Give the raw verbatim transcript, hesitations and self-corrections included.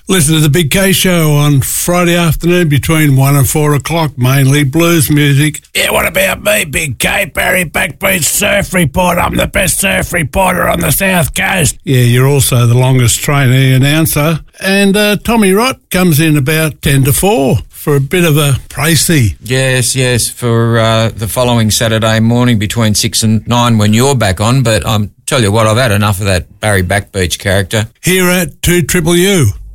Listen to the Big K Show on Friday afternoon between one and four o'clock, mainly blues music. Yeah, what about me, Big K, Barry Backbeat Surf Reporter? I'm the best surf reporter on the South Coast. Yeah, you're also the longest trainee announcer. And uh, Tommy Rott comes in about ten to four for a bit of a précis. Yes, yes, for uh, the following Saturday morning between six and nine when you're back on. But I'm um, tell you what, I've had enough of that Barry Backbeach character. Here at two Triple U.